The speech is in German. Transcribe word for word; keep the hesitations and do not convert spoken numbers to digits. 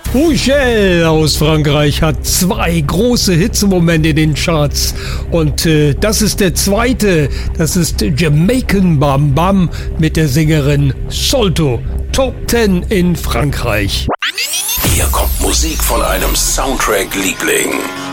Rougel aus Frankreich hat zwei große Hits im Moment in den Charts. Und äh, das ist der zweite. Das ist Jamaican Bam Bam mit der Sängerin Solto. Top zehn in Frankreich. Hier kommt Musik von einem Soundtrack-Liebling.